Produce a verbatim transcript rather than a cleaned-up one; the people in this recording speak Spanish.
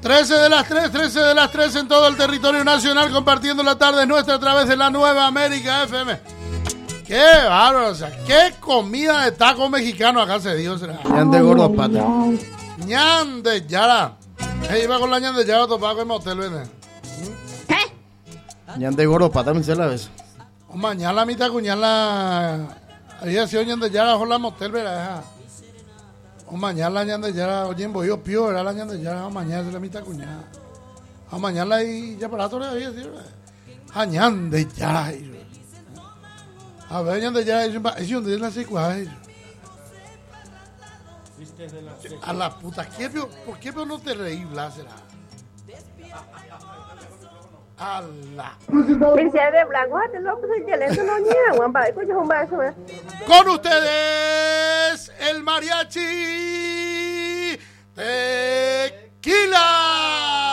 trece de las tres, trece de las tres en todo el territorio nacional, compartiendo la tarde nuestra a través de la Nueva América F M. Qué bárbaro, o sea, qué comida de taco mexicano acá se dio. Será. Ñan de gordo pata. Ñan de Yara. Hey, iba con la ñan de Yara, topaba con el motel, ¿verdad? ¿Eh? Ñan de gordo pata, me dice la vez. O mañana la mitad cuñan la. Había sido ñan de Yara, bajo la motel, ¿verdad? O mañana la ñan de Yara, oye, en Bohío Pío, era la ñan de Yara, o mañana es la mitad cuñada. O mañana y ya para todos había sido, ¿verdad? A ñan de Yara. A ver, ñan de Yara, es un día en la secuá. A la puta, ¿qué, ¿por qué no te reí, Blasera? A la. Con ustedes, el mariachi. Te